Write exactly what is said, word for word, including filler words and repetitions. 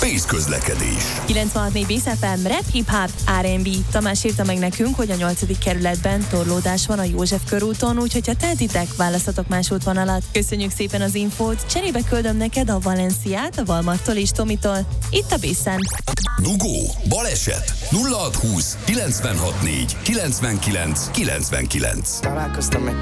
Pész közlekedés. kilencvenhat négy Bész ef em, rap, hip-hop, er end bé. Tamás írta meg nekünk, hogy a nyolcadik kerületben torlódás van a József körúton, úgyhogy ha tehetitek, választatok más útvonalat. Köszönjük szépen az infót, cserébe küldöm neked a Valenciát, a Walmarttól és Tomitól. Itt a Bészen. Dugó, baleset, nulla hat húsz kilencvenhat négy kilencvenkilenc kilencvenkilenc. Találkoztam egy